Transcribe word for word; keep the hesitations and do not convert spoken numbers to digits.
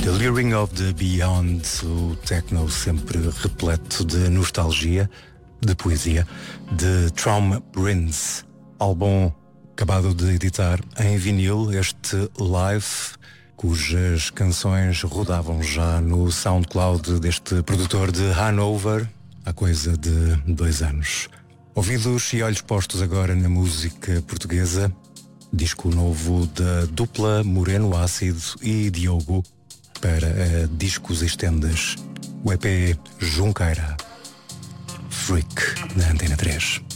The Leering of the Beyond, o techno sempre repleto de nostalgia, de poesia, de Traum Prince, álbum acabado de editar em vinil, este Live, cujas canções rodavam já no SoundCloud deste produtor de Hanover há coisa de dois anos. Ouvidos e olhos postos agora na música portuguesa, disco novo da dupla Moreno Ácido e Diogo para a Discos Estendas, o E P Junqueira, Freak, na Antena três.